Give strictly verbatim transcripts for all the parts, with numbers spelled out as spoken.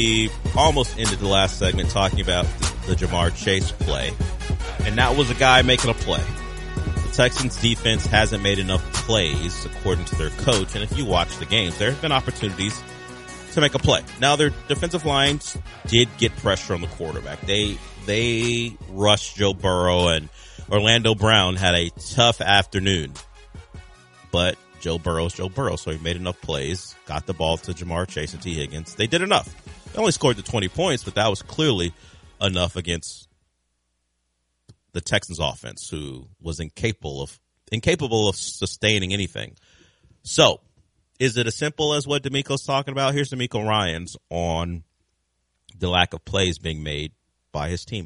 We almost ended the last segment talking about the, the Ja'Marr Chase play, and that was a guy making a play. The Texans defense hasn't made enough plays, according to their coach, and if you watch the games, there have been opportunities to make a play. Now, their defensive lines did get pressure on the quarterback. They they rushed Joe Burrow, and Orlando Brown had a tough afternoon, but Joe Burrow's Joe Burrow, so he made enough plays, got the ball to Ja'Marr Chase and T. Higgins. They did enough. They only scored the twenty points, but that was clearly enough against the Texans offense, who was incapable of incapable of sustaining anything. So, is it as simple as what D'Amico's talking about? Here's D'Amico Ryans on the lack of plays being made by his team.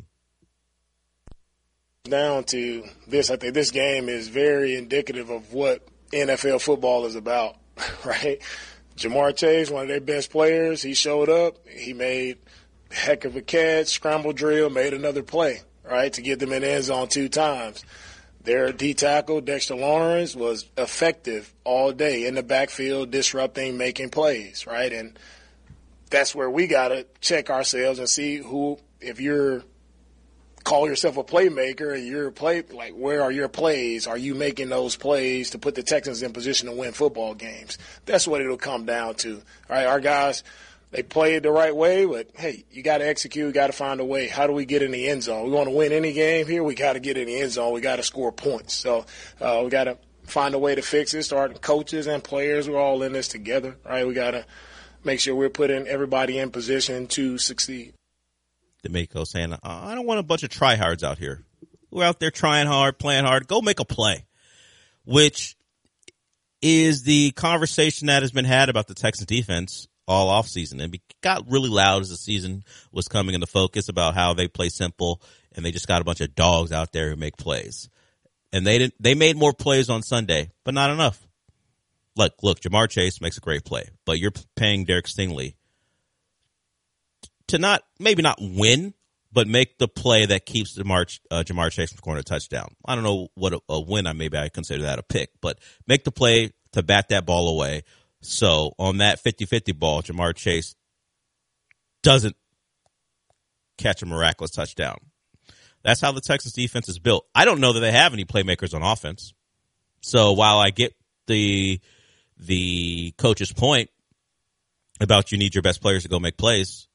Down to this, I think this game is very indicative of what N F L football is about, right? Ja'Marr Chase, one of their best players, he showed up. He made a heck of a catch, scramble drill, made another play, right, to get them in the end zone two times. Their D-tackle, Dexter Lawrence, was effective all day in the backfield, disrupting, making plays, right? And that's where we got to check ourselves and see who, if you're call yourself a playmaker and you're play, like, where are your plays? Are you making those plays to put the Texans in position to win football games? That's what it'll come down to. All right, our guys, they played the right way, but, hey, you got to execute. You got to find a way. How do we get in the end zone? We want to win any game here. We got to get in the end zone. We got to score points. So uh, we got to find a way to fix it. Starting coaches and players, we're all in this together, right? We got to make sure we're putting everybody in position to succeed. D'Amico saying, I don't want a bunch of tryhards out here. We're out there trying hard, playing hard. Go make a play, which is the conversation that has been had about the Texans defense all offseason. And it got really loud as the season was coming into focus about how they play simple and they just got a bunch of dogs out there who make plays. And they didn't, they made more plays on Sunday, but not enough. Look, look, Ja'Marr Chase makes a great play, but you're paying Derek Stingley to not, maybe not win, but make the play that keeps Ja'Marr, uh, Ja'Marr Chase from scoring a touchdown. I don't know what a, a win, I maybe I consider that a pick, but make the play to bat that ball away. So on that fifty-fifty ball, Ja'Marr Chase doesn't catch a miraculous touchdown. That's how the Texans defense is built. I don't know that they have any playmakers on offense. So while I get the the coach's point about you need your best players to go make plays,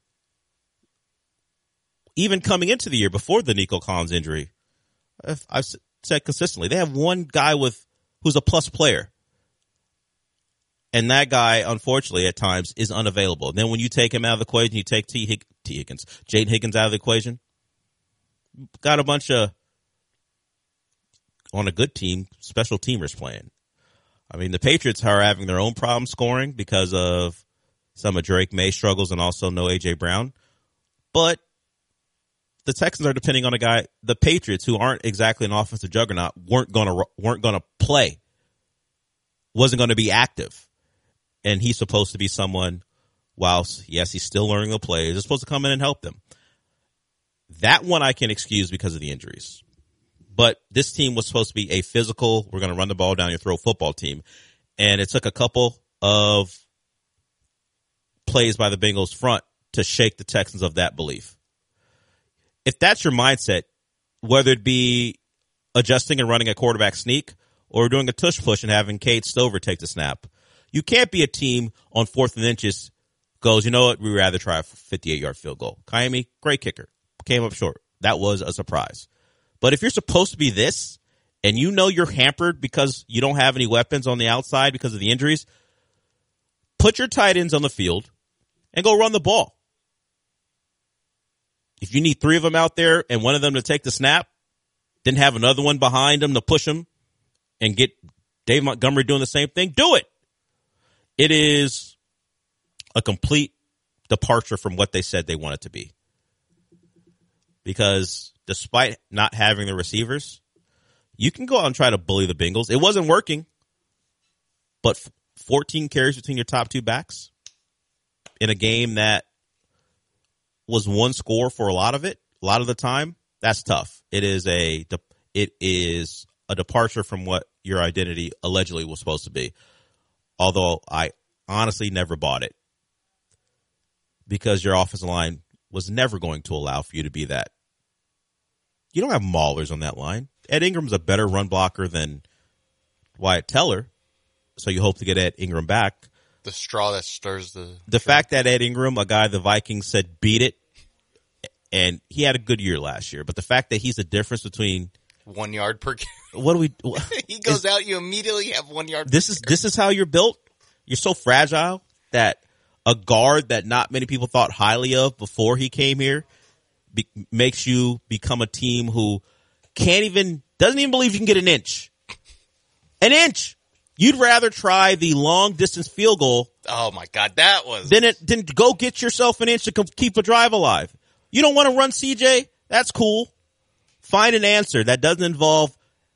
even coming into the year before the Nico Collins injury, I've, I've said consistently, they have one guy with who's a plus player. And that guy, unfortunately, at times is unavailable. Then when you take him out of the equation, you take T. Hig- T. Higgins, Jaden Higgins out of the equation, got a bunch of, on a good team, special teamers playing. I mean, the Patriots are having their own problem scoring because of some of Drake May struggles and also no A J. Brown. But the Texans are depending on a guy, the Patriots, who aren't exactly an offensive juggernaut, weren't going to weren't going to play, wasn't going to be active. And he's supposed to be someone, whilst, yes, he's still learning the plays, is supposed to come in and help them. That one I can excuse because of the injuries. But this team was supposed to be a physical, we're going to run the ball down your throat football team. And it took a couple of plays by the Bengals front to shake the Texans of that belief. If that's your mindset, whether it be adjusting and running a quarterback sneak or doing a tush push and having Cade Stover take the snap, you can't be a team on fourth and inches goes, you know what, we'd rather try a fifty-eight-yard field goal. Kaimi, great kicker, came up short. That was a surprise. But if you're supposed to be this and you know you're hampered because you don't have any weapons on the outside because of the injuries, put your tight ends on the field and go run the ball. If you need three of them out there and one of them to take the snap, then have another one behind them to push them and get Dave Montgomery doing the same thing, do it. It is a complete departure from what they said they wanted to be. Because despite not having the receivers, you can go out and try to bully the Bengals. It wasn't working, but fourteen carries between your top two backs in a game that was one score for a lot of it, a lot of the time, that's tough. It is a it is a departure from what your identity allegedly was supposed to be. Although I honestly never bought it. because your offensive line was never going to allow for you to be that. You don't have maulers on that line. Ed Ingram's a better run blocker than Wyatt Teller, so you hope to get Ed Ingram back. The straw that stirs the... The fact that Ed Ingram, a guy the Vikings said beat it, and he had a good year last year, but the fact that he's the difference between... One yard per game. What do we... he goes is, out, you immediately have one yard this per is This is how you're built? You're so fragile that a guard that not many people thought highly of before he came here be, makes you become a team who can't even... Doesn't even believe you can get an inch. An inch! You'd rather try the long-distance field goal... Oh, my God, that was... Then it, then go get yourself an inch to keep a drive alive. You don't want to run C J? That's cool. Find an answer that doesn't involve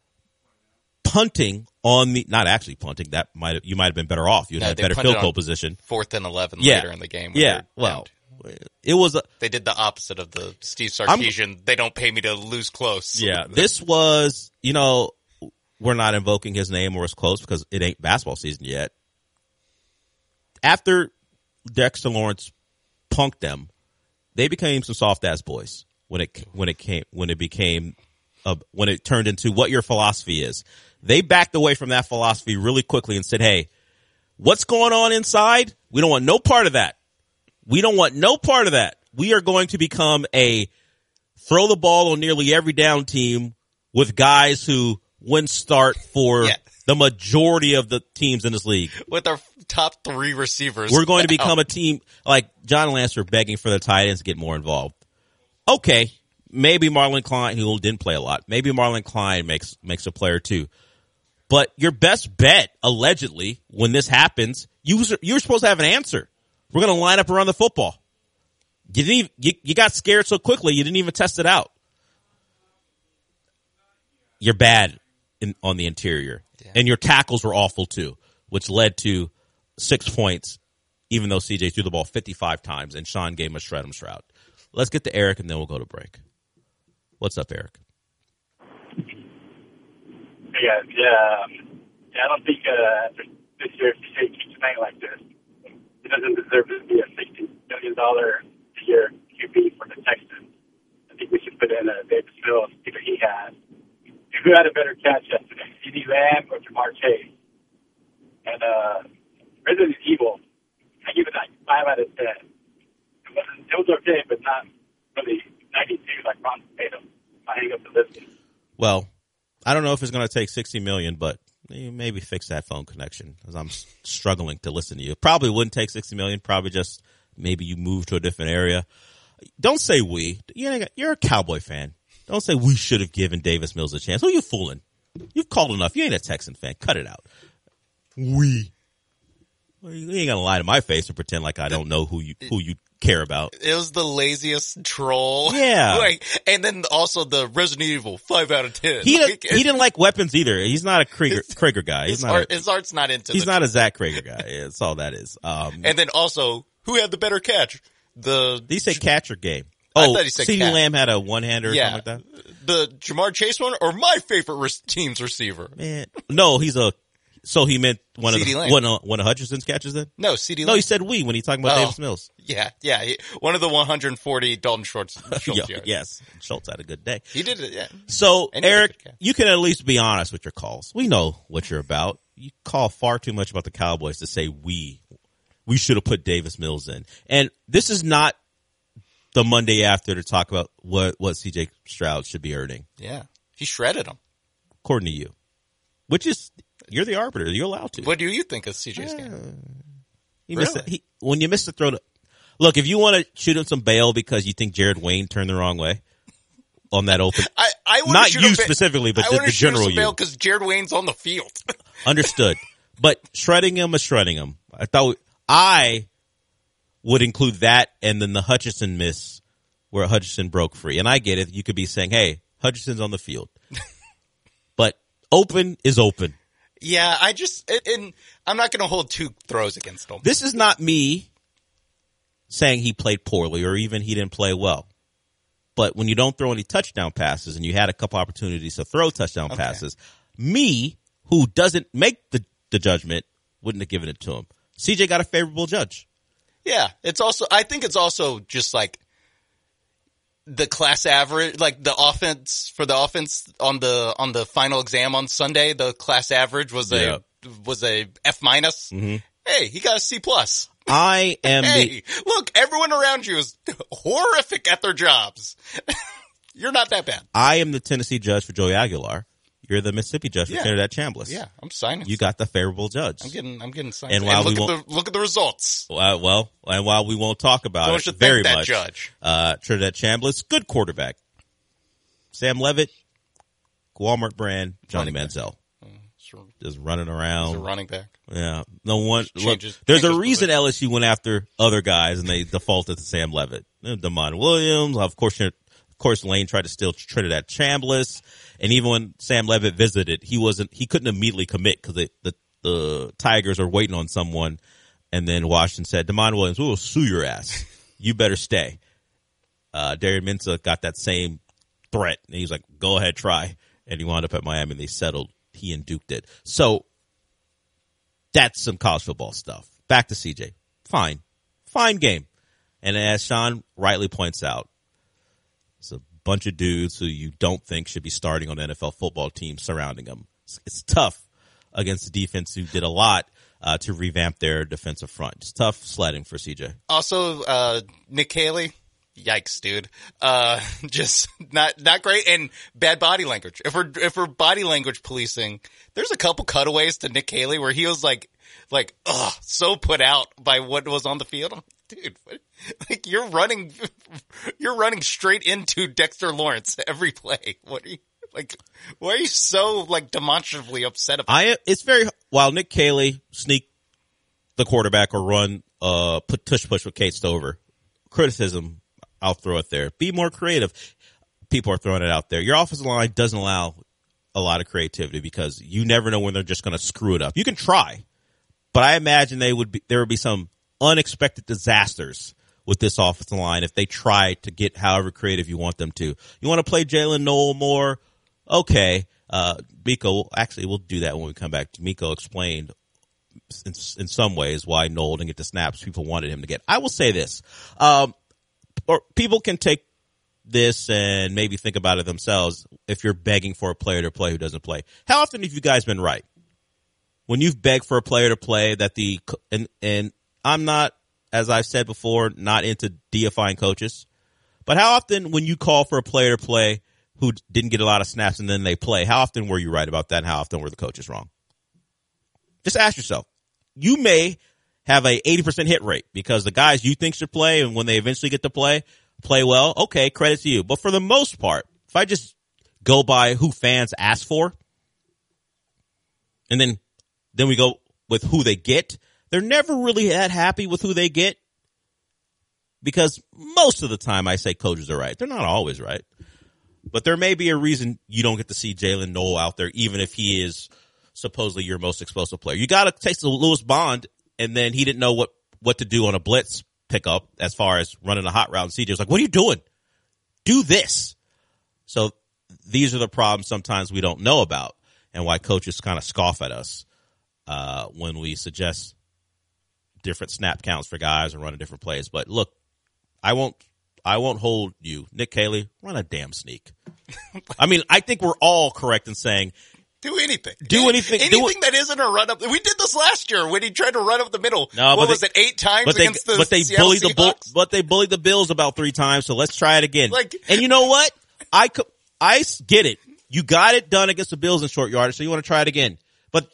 punting on the, not actually punting. That might have, you might have been better off. You'd no, have better field goal position. Fourth and eleven yeah. later in the game. Yeah. Well, it was a, they did the opposite of the Steve Sarkisian. I'm, they don't pay me to lose close. Yeah. This was, you know, we're not invoking his name or it's close because it ain't basketball season yet. After Dexter Lawrence punked them, they became some soft ass boys. When it when it came when it became uh, when it turned into what your philosophy is, they backed away from that philosophy really quickly and said, "Hey, what's going on inside? We don't want no part of that. We don't want no part of that. We are going to become a throw the ball on nearly every down team with guys who wouldn't start for yeah. the majority of the teams in this league. With our top three receivers, we're going to become a team like John and Lance are begging for the tight ends to get more involved." Okay, maybe Marlon Klein, who didn't play a lot, maybe Marlon Klein makes makes a player too. But your best bet, allegedly, when this happens, you you're supposed to have an answer. We're going to line up around the football. You didn't even, you, you got scared so quickly, you didn't even test it out. You're bad in, on the interior, yeah. and your tackles were awful too, which led to six points, even though C J threw the ball fifty-five times and Sean gave him a shred him shroud. Let's get to Eric, and then we'll go to break. What's up, Eric? Hey, guys. Yeah, um, yeah I don't think uh, after this year, if C J keeps playing like this, he doesn't deserve to be a sixty million dollars a year Q B for the Texans. I think we should put in a Davis Mills, see what he has. And who had a better catch yesterday, CeeDee Lamb or Jamar Chase? And uh, Resident Evil, I give it like five out of ten. It was, it was okay, but not really ninety-two like Ron made him. I hang up to listen. Well, I don't know if it's going to take sixty million dollars, but maybe fix that phone connection because I'm struggling to listen to you. Probably wouldn't take sixty million dollars. Probably just maybe you move to a different area. Don't say we. You're a Cowboy fan. Don't say we should have given Davis Mills a chance. Who are you fooling? You've called enough. You ain't a Texan fan. Cut it out. We. Well, you ain't going to lie to my face and pretend like I don't know who you who you care about. It was the laziest troll. Yeah. Like, and then also the Resident Evil, five out of ten. He, like, he didn't like weapons either. He's not a Krieger, Krieger guy. He's his, not art, a, his art's not into He's the not a Zach Krieger guy. Yeah, that's all that is. Um, and then also, who had the better catch? The Did he say catch or game? I Oh, thought he said CeeDee catch. Lamb had a one-hander or yeah. something like that? The Jamar Chase one or my favorite re- team's receiver? Man. No, he's a – so he meant one of CeeDee the, Lamb. one of, one of Hutchinson's catches then? No, CeeDee Lamb. No, he said we when he talking about Oh. Davis Mills. Yeah, yeah. He, one of the one hundred forty Dalton Schultz, Schultz Yeah, yards. yes. Schultz had a good day. He did it, yeah. So, And he had a Eric, good catch. you can at least be honest with your calls. We know what you're about. You call far too much about the Cowboys to say we. We should have put Davis Mills in. And this is not the Monday after to talk about what, what C J Stroud should be earning, Yeah. He shredded him. according to you. Which is, you're the arbiter. You're allowed to. What do you think of C J's game? He missed Really? it. He, when you miss the throw to, look, if you want to shoot him some bail because you think Jared Wayne turned the wrong way on that open, I, I wanna not shoot you him ba- specifically, but I the, wanna the shoot him general some bail you. because Jared Wayne's on the field. Understood. But shredding him is shredding him. I thought I would include that and then the Hutchinson miss where Hutchinson broke free. And I get it. You could be saying, hey, Hutchinson's on the field. But open is open. Yeah, I just, it, and I'm not going to hold two throws against him. This is not me saying he played poorly or even he didn't play well. But when you don't throw any touchdown passes and you had a couple opportunities to throw touchdown Okay. passes, me, who doesn't make the, the judgment, wouldn't have given it to him. C J got a favorable judge. Yeah, it's also. I think it's also just like the class average, like the offense for the offense on the on the final exam on Sunday. The class average was Yeah. a was a F minus. Mm-hmm. Hey, he got a C plus. I am Hey, the look, everyone around you is horrific at their jobs. You're not that bad. I am the Tennessee judge for Joey Aguilar. You're the Mississippi judge for Yeah. Trinidad Chambliss. Yeah, I'm signing. You got the favorable judge. I'm getting. I'm getting signed. And while look we at won't- the look at the results. Uh, well, and while we won't talk about Don't it you very think that much, judge? Uh, Trinidad Chambliss, good quarterback. Sam Levitt, Walmart brand, Johnny Running back. Manziel, Sure. just running He's around. a running back. Yeah, no one. Look, Changes- there's a changes reason position. L S U went after other guys and they defaulted to Sam Levitt. Uh, Damon Williams, of course. Of course, Lane tried to steal Trinidad Chambliss, and even when Sam Levitt visited, he wasn't. He couldn't immediately commit because the the Tigers are waiting on someone. And then Washington said, Damon Williams, we will sue your ass. You better stay. Uh, Darian Mensah got that same threat, and he was like, "Go ahead, try." And he wound up at Miami, and they settled. He and Duke did. So that's some college football stuff. Back to C J. Fine. Fine game. And as Sean rightly points out, it's a bunch of dudes who you don't think should be starting on an N F L football team surrounding them. It's, it's tough against the defense who did a lot uh, to revamp their defensive front. It's tough sledding for C J. Also, uh, Nick Haley. Yikes, dude. Uh, just not, not great and bad body language. If we're, if we're body language policing, there's a couple cutaways to Nick Haley where he was like, like, ugh, so put out by what was on the field. I'm like, dude, what? Like you're running, you're running straight into Dexter Lawrence every play. What are you, like, why are you so like demonstrably upset about I, it's very, while Nick Haley sneak the quarterback or run, uh, put tush push with Kate Stover, criticism, I'll throw it there. Be more creative. People are throwing it out there. Your offensive line doesn't allow a lot of creativity because you never know when they're just going to screw it up. You can try, but I imagine they would be, there would be some unexpected disasters with this offensive line if they try to get however creative you want them to. You want to play Jalen Noel more? Okay. Uh, Miko, actually, we'll do that when we come back. Miko explained in, in some ways why Noel didn't get the snaps people wanted him to get. I will say this. Um, or people can take this and maybe think about it themselves if you're begging for a player to play who doesn't play. How often have you guys been right? When you've begged for a player to play that the, and, and I'm not, as I've said before, not into deifying coaches, but how often when you call for a player to play who didn't get a lot of snaps and then they play, how often were you right about that and how often were the coaches wrong? Just ask yourself. You may have a eighty percent hit rate because the guys you think should play and when they eventually get to play, play well. Okay, credit to you. But for the most part, if I just go by who fans ask for and then, then we go with who they get, they're never really that happy with who they get because most of the time I say coaches are right. They're not always right. But there may be a reason you don't get to see Jalen Noel out there, even if he is supposedly your most explosive player. You got to take the Lewis Bond, and then he didn't know what, what to do on a blitz pickup as far as running a hot route. And C J was like, what are you doing? Do this. So these are the problems sometimes we don't know about and why coaches kind of scoff at us uh, when we suggest different snap counts for guys and running different plays. But look, I won't I won't hold you. Nick Haley, run a damn sneak. I mean, I think we're all correct in saying Do anything. Do anything. Anything do it. that isn't a run up. We did this last year when he tried to run up the middle. No, what but was they, it, eight times but they, against the but they Seattle bullied the bull, Seahawks? but they bullied the Bills about three times. So let's try it again. Like- and you know what? I co- I s- get it. You got it done against the Bills in short yardage, so you want to try it again. But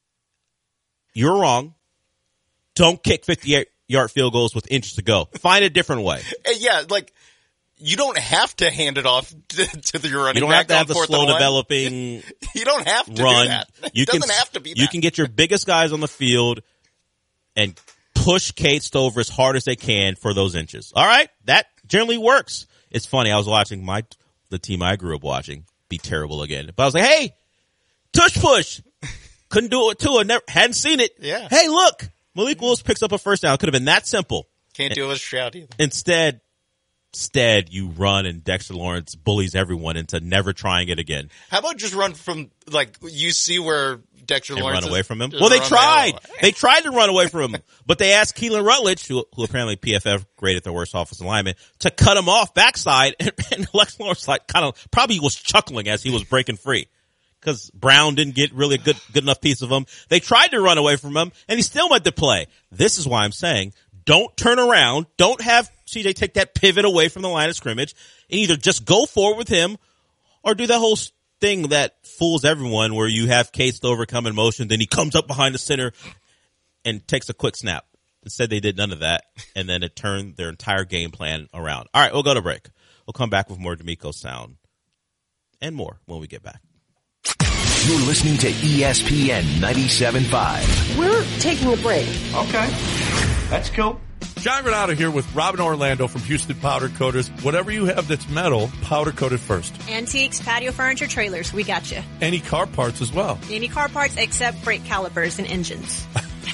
you're wrong. Don't kick fifty-eight yard field goals with inches to go. Find a different way. And yeah, like you don't have to hand it off to, to the running You don't back have to on have the fourth slow and one. developing You don't have to run. do that. It You doesn't can, have to be that. You can get your biggest guys on the field and push Kate Stover as hard as they can for those inches. All right? That generally works. It's funny. I was watching my the team I grew up watching be terrible again. But I was like, hey, tush push. Couldn't do it too. I never hadn't seen it. Yeah. Hey, look. Malik Willis picks up a first down. It could have been that simple. Can't do a shout either. Instead, instead you run and Dexter Lawrence bullies everyone into never trying it again. How about just run from, like, you see where Dexter and Lawrence run away from him. just Well, they run tried. the hell- They tried to run away from him, but they asked Keelan Rutledge, who, who apparently P F F graded the worst offensive lineman, to cut him off backside, and, and Lex Lawrence like kind of probably was chuckling as he was breaking free because Brown didn't get really a good good enough piece of him. They tried to run away from him, and he still went to play. This is why I'm saying don't turn around. Don't have C J take that pivot away from the line of scrimmage, and either just go forward with him or do that whole thing that fools everyone where you have Case Stover come in motion, then he comes up behind the center and takes a quick snap. Instead, they did none of that, and then it turned their entire game plan around. All right, we'll go to break. We'll come back with more D'Amico sound and more when we get back. You're listening to E S P N ninety-seven point five. We're taking a break. Okay. That's cool. John Renato here with Robin Orlando from Houston Powder Coaters. Whatever you have that's metal, powder coated first. Antiques, patio furniture, trailers, we got you. Any car parts as well. Any car parts except brake calipers and engines.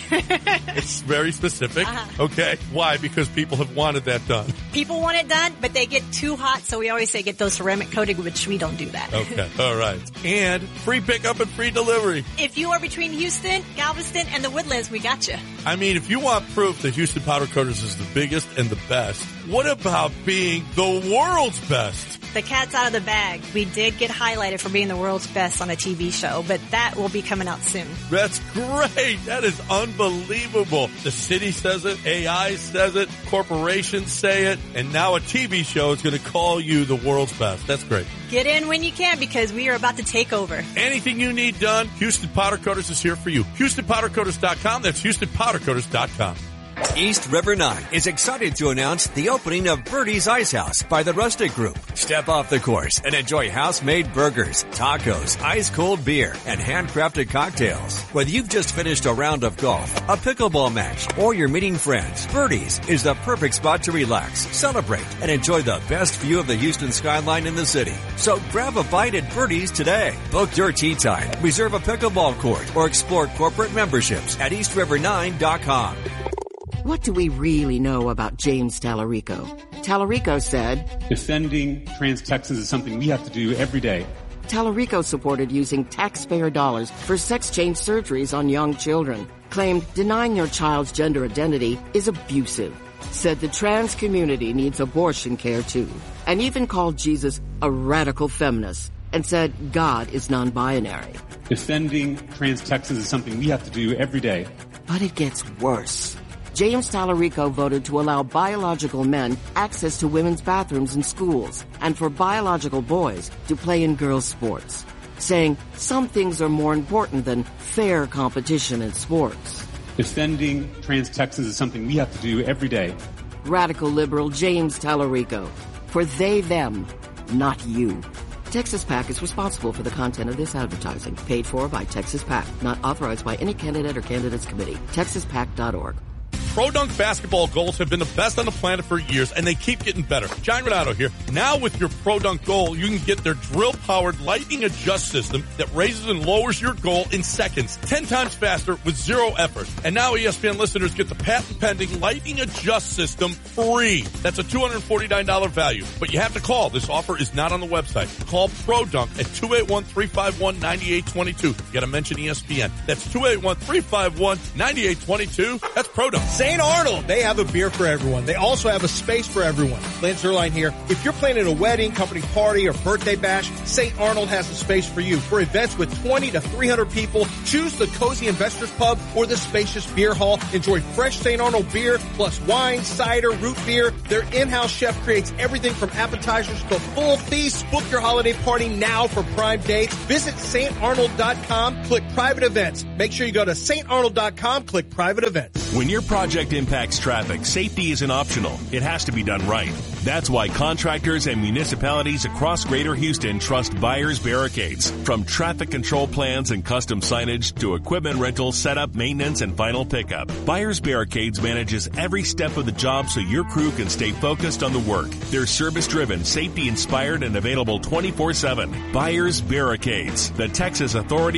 It's very specific. Uh-huh. Okay. Why? Because people have wanted that done. People want it done, but they get too hot, so we always say get those ceramic coated, which we don't do that. Okay. All right. And free pickup and free delivery. If you are between Houston, Galveston, and the Woodlands, we got you. I mean, if you want proof that Houston Powder Coaters is the biggest and the best, what about being the world's best? The cat's out of the bag. We did get highlighted for being the world's best on a T V show, but that will be coming out soon. That's great. That is unbelievable. The city says it, A I says it, corporations say it, and now a T V show is going to call you the world's best. That's great. Get in when you can because we are about to take over. Anything you need done, Houston Powder Coaters is here for you. Houston Powder Coaters dot com. That's Houston Powder Coaters dot com. East River nine is excited to announce the opening of Birdie's Ice House by the Rustic Group. Step off the course and enjoy house-made burgers, tacos, ice-cold beer, and handcrafted cocktails. Whether you've just finished a round of golf, a pickleball match, or you're meeting friends, Birdie's is the perfect spot to relax, celebrate, and enjoy the best view of the Houston skyline in the city. So grab a bite at Birdie's today. Book your tee time, reserve a pickleball court, or explore corporate memberships at east river nine dot com. What do we really know about James Tallarico? Tallarico said, defending trans Texans is something we have to do every day. Tallarico supported using taxpayer dollars for sex change surgeries on young children, claimed denying your child's gender identity is abusive, said the trans community needs abortion care too, and even called Jesus a radical feminist, and said God is non-binary. Defending trans Texans is something we have to do every day. But it gets worse. James Tallarico voted to allow biological men access to women's bathrooms in schools and for biological boys to play in girls' sports, saying some things are more important than fair competition in sports. Defending trans Texans is something we have to do every day. Radical liberal James Tallarico. For they, them, not you. Texas PAC is responsible for the content of this advertising, paid for by Texas PAC, not authorized by any candidate or candidates committee. texas pac dot org. Pro Dunk basketball goals have been the best on the planet for years, and they keep getting better. John Renato here. Now with your Pro Dunk goal, you can get their drill-powered lightning adjust system that raises and lowers your goal in seconds, ten times faster with zero effort. And now E S P N listeners get the patent-pending lightning adjust system free. That's a two hundred forty-nine dollars value, but you have to call. This offer is not on the website. Call Pro Dunk at two eight one, three five one, nine eight two two. You got to mention E S P N. That's two eight one, three five one, nine eight two two. That's Pro Dunk. Saint Arnold, they have a beer for everyone. They also have a space for everyone. Lance Zerline here. If you're planning a wedding, company party, or birthday bash, Saint Arnold has a space for you. For events with twenty to three hundred people, choose the Cozy Investors Pub or the spacious beer hall. Enjoy fresh Saint Arnold beer plus wine, cider, root beer. Their in-house chef creates everything from appetizers to full feasts. Book your holiday party now for prime dates. Visit saint arnold dot com, click private events. Make sure you go to saint arnold dot com, click private events. When your project impacts traffic, safety isn't optional. It has to be done right. That's why contractors and municipalities across Greater Houston trust Byers Barricades. From traffic control plans and custom signage to equipment rental, setup, maintenance, and final pickup, Byers Barricades manages every step of the job so your crew can stay focused on the work. They're service-driven, safety-inspired, and available twenty-four seven. Byers Barricades, the Texas authority